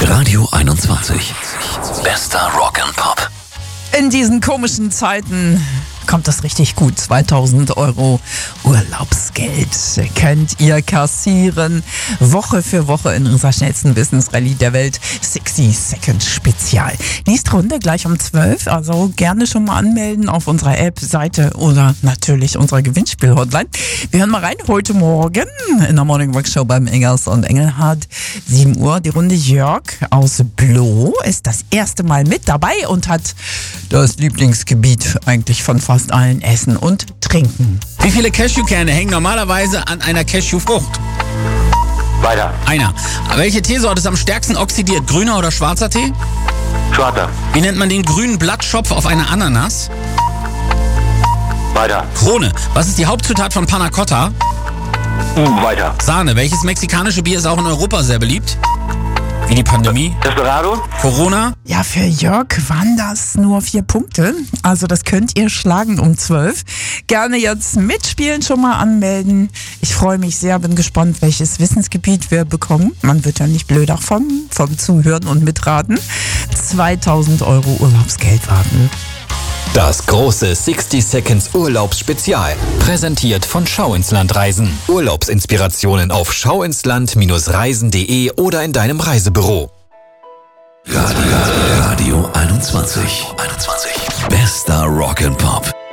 Radio 21. Bester Rock and Pop. In diesen komischen Zeiten kommt das richtig gut. 2000 € Urlaubsgeld könnt ihr kassieren. Woche für Woche in unserer schnellsten Business Rallye der Welt. 60 Seconds Spezial. Nächste Runde gleich um 12. Also gerne schon mal anmelden auf unserer App, Seite oder natürlich unserer Gewinnspiel-Hotline. Wir hören mal rein. Heute Morgen in der Morning Rock Show beim Engels und Engelhardt. 7 Uhr. Die Runde Jörg aus Bloh ist das erste Mal mit dabei und hat das Lieblingsgebiet eigentlich von fast allen: Essen und Trinken. Wie viele Cashewkerne hängen normalerweise an einer Cashewfrucht? Weiter. Einer. Welche Teesorte ist am stärksten oxidiert? Grüner oder schwarzer Tee? Schwarzer. Wie nennt man den grünen Blattschopf auf einer Ananas? Weiter. Krone. Was ist die Hauptzutat von Panna Cotta? Weiter. Sahne. Welches mexikanische Bier ist auch in Europa sehr beliebt? Wie die Pandemie? Desperado? Corona? Ja, für Jörg waren das nur 4 Punkte. Also das könnt ihr schlagen um 12. Gerne jetzt mitspielen, schon mal anmelden. Ich freue mich sehr, bin gespannt, welches Wissensgebiet wir bekommen. Man wird ja nicht blöder vom Zuhören und Mitraten. 2000 € Urlaubsgeld warten. Das große 60 Seconds Urlaubsspezial. Präsentiert von Schau ins Land Reisen. Urlaubsinspirationen auf schauinsland-reisen.de oder in deinem Reisebüro. Radio 21. Bester Rock and Pop.